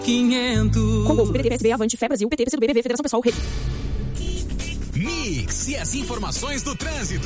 500. Combo PDT, PSB, Avante, Fé Brasil, PT, PCdoB, BV, Federação Pessoal, Rede. Mix e as informações do trânsito.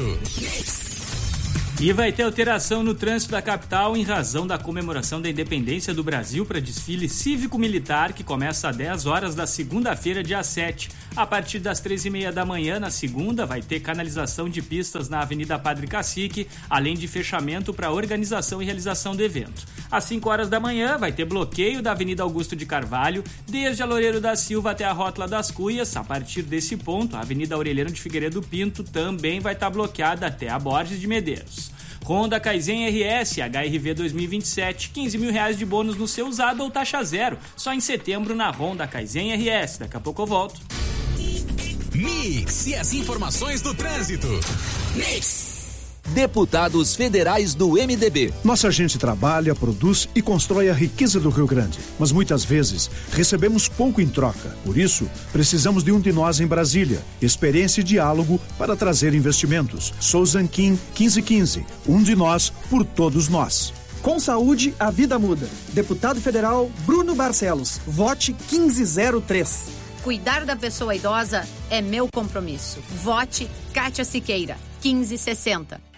E vai ter alteração no trânsito da capital em razão da comemoração da independência do Brasil para desfile cívico-militar que começa às 10 horas da segunda-feira, dia 7. A partir das 13h30 da manhã, na segunda, vai ter canalização de pistas na Avenida Padre Cacique, além de fechamento para organização e realização do evento. Às 5 horas da manhã, vai ter bloqueio da Avenida Augusto de Carvalho, desde a Loureiro da Silva até a Rótula das Cuias. A partir desse ponto, a Avenida Aureliano de Figueiredo Pinto também vai estar bloqueada até a Borges de Medeiros. Honda Kaizen RS HRV 2027, R$15.000 de bônus no seu usado ou taxa zero, só em setembro na Honda Kaizen RS. Daqui a pouco eu volto. Mix e as informações do trânsito. Mix. Deputados federais do MDB. Nossa gente trabalha, produz e constrói a riqueza do Rio Grande, mas muitas vezes recebemos pouco em troca. Por isso, precisamos de um de nós em Brasília. Experiência e diálogo para trazer investimentos. Sou Zanquim 1515. Um de nós por todos nós. Com saúde, a vida muda. Deputado federal Bruno Barcelos. Vote 1503. Cuidar da pessoa idosa é meu compromisso. Vote Kátia Siqueira, 1560.